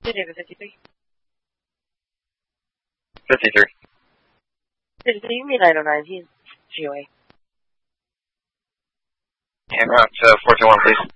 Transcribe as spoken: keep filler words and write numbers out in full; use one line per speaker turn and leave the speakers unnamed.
David, fifty-three.
fifty-three.
fifty-three, you mean nine oh nine, he's G O A.
And route uh, four two one, please.